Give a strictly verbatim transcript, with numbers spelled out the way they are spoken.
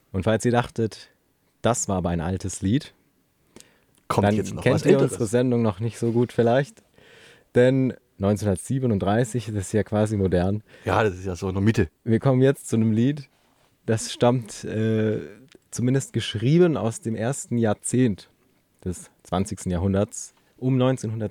Und falls ihr dachtet, das war aber ein altes Lied, Kommt dann jetzt noch kennt was ihr Älteres. unsere Sendung noch nicht so gut vielleicht. Denn neunzehnhundertsiebenunddreißig, das ist ja quasi modern. Ja, das ist ja so in der Mitte. Wir kommen jetzt zu einem Lied, das stammt äh, zumindest geschrieben aus dem ersten Jahrzehnt des zwanzigsten Jahrhunderts, um neunzehnhundertsechzig.